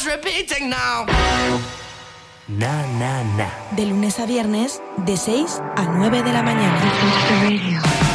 repeating now. Na, na, na. De lunes a viernes, de 6 a 9 de la mañana.